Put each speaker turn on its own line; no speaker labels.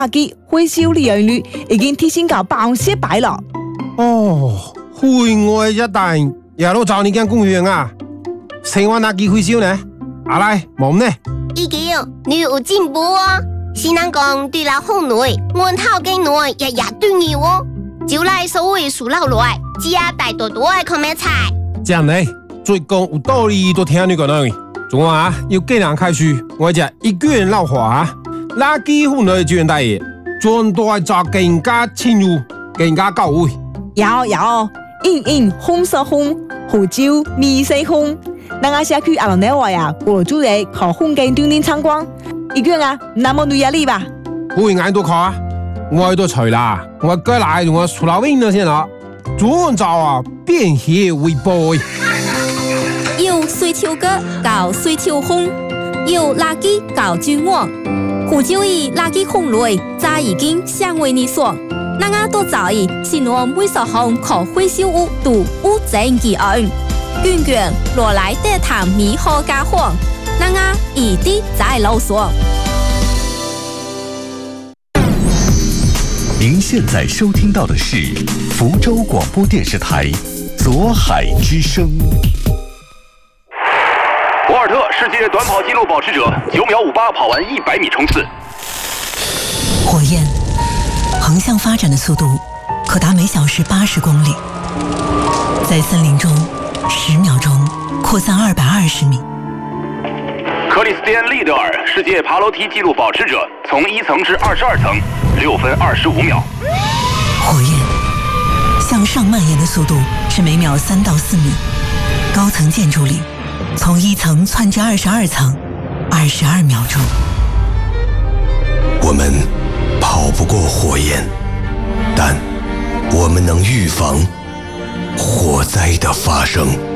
垃圾回收利用率已經提升到100%了。
哦，戶外一帶也都找你間公園啊，生活垃圾回收呢？阿來，冇呢？
已經你有進步哦。是人講對了好耐，門口嘅內日日對你哦，就來所謂數落來，只要帶多多嘅看咩菜。
這樣呢，最講有道理都聽你講啦。仲話要既然開始，我就一個人老話，垃圾分類專大爺，專帶做更加清楚、更加到位。
有，紅色紅，紅椒米色紅。咱個社區阿龍呢話呀，過主嚟靠風景鍛鍊參觀，一個人啊，那麼累壓力吧？
會眼都靠啊，我都除啦，我過來我出老window先啦，專找啊便攜微波。
有水草葛搞水草烘，有垃圾搞菌網，胡椒以垃圾烘類，早已經成為你所。咱個都早已新羅每所項可回收物都無證記案，卷卷落來得談米好加黃，咱個一定在囉嗦。
您現在收聽到的是福州廣播電視台左海之聲。
博爾特世界短跑紀錄保持者9秒58跑完100米衝刺。
火焰橫向發展的速度可達每小時80公里，在森林中10秒鐘擴散220米。
克里斯蒂安·利德爾世界爬樓梯紀錄保持者，從1層至22層6分25秒。
火焰向上蔓延的速度是每秒3到4米，高層建築裡從1層竄至22層，22秒鐘。
我們跑不過火焰，但我們能預防火災的發生。